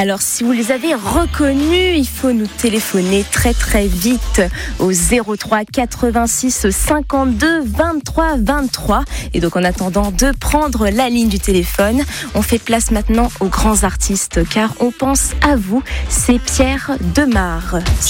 Alors, si vous les avez reconnus, il faut nous téléphoner très très vite au 03 86 52 23 23. Et donc, en attendant de prendre la ligne du téléphone, on fait place maintenant aux grands artistes, car on pense à vous. C'est Pierre Demar